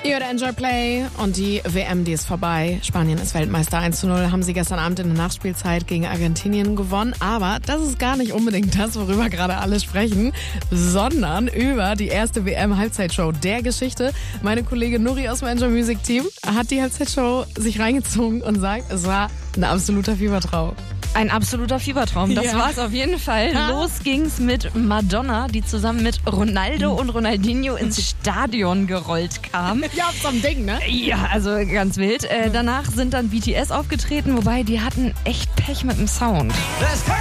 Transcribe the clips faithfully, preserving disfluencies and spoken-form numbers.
Ihr hört Enjoy Play und die W M, die ist vorbei. Spanien ist Weltmeister. eins zu null haben sie gestern Abend in der Nachspielzeit gegen Argentinien gewonnen. Aber das ist gar nicht unbedingt das, worüber gerade alle sprechen, sondern über die erste W M-Halbzeitshow der Geschichte. Meine Kollegin Nuri aus dem Enjoy Music Team hat die Halbzeitshow sich reingezogen und sagt, es war ein absoluter Fiebertraum. Ein absoluter Fiebertraum, das Ja. war's auf jeden Fall. Ha? Los ging's mit Madonna, die zusammen mit Ronaldo und Ronaldinho ins Stadion gerollt kam. Ja, so ein Ding, ne? Ja, also ganz wild. Äh, danach sind dann B T S aufgetreten, wobei die hatten echt Pech mit dem Sound. Let's go!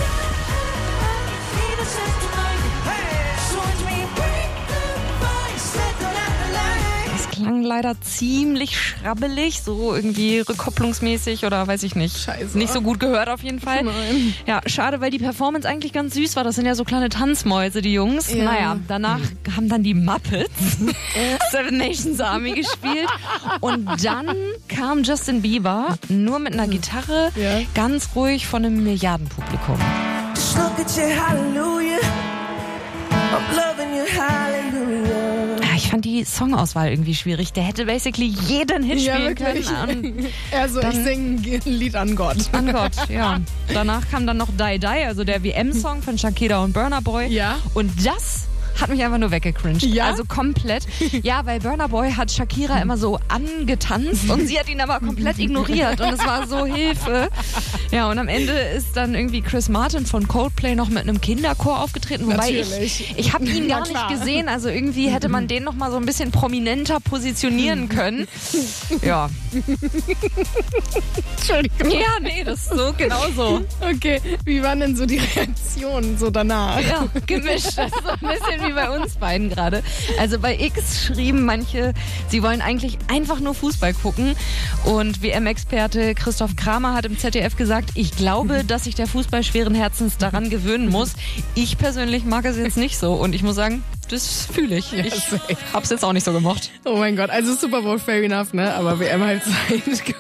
Das klang leider ziemlich schrabbelig, so irgendwie rückkopplungsmäßig oder weiß ich nicht. Scheiße. Nicht so gut gehört auf jeden Fall. Nein. Ja, schade, weil die Performance eigentlich ganz süß war. Das sind ja so kleine Tanzmäuse, die Jungs. Ja. Naja, danach haben dann die Muppets Seven Nations Army gespielt. Und dann kam Justin Bieber nur mit einer Gitarre, Ja. ganz ruhig von einem Milliardenpublikum. Just look at you, hallelujah. I'm loving you, hallelujah. Ja, ich fand die Songauswahl irgendwie schwierig. Der hätte basically jeden Hit Ja, spielen wirklich. können. Und Also ich Dann- singe ein Lied an Gott. An Gott, ja. Danach kam dann noch Die Die, also der W M-Song von Shakira und Burna Boy. Ja. Und das hat mich einfach nur weggecringed. Ja? Also komplett. Ja, weil Burna Boy hat Shakira immer so angetanzt und sie hat ihn aber komplett ignoriert. Und es war so Hilfe. Ja, und am Ende ist dann irgendwie Chris Martin von Coldplay noch mit einem Kinderchor aufgetreten. Wobei Natürlich. ich, ich habe ihn Na gar nicht klar. gesehen. Also irgendwie hätte man den noch mal so ein bisschen prominenter positionieren können. Ja. Entschuldigung. Ja, nee, das ist so genau so. Okay, wie waren denn so die Reaktionen so danach? Ja, gemischt. Das ist so ein bisschen wie bei uns beiden gerade. Also bei X schrieben manche, sie wollen eigentlich einfach nur Fußball gucken. Und W M-Experte Christoph Kramer hat im Z D F gesagt, ich glaube, dass sich der Fußball schweren Herzens daran gewöhnen muss. Ich persönlich mag es jetzt nicht so. Und ich muss sagen, das fühle ich. Ich safe. hab's jetzt auch nicht so gemocht. Oh mein Gott, also Super Bowl fair enough, ne? Aber W M-Halbzeit